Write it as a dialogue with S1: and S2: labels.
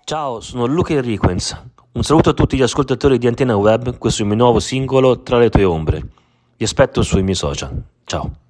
S1: Ciao, sono Luca Enriquez. Un saluto a tutti gli ascoltatori di Antenna Web, questo è il mio nuovo singolo Tra le tue ombre. Vi aspetto sui miei social. Ciao.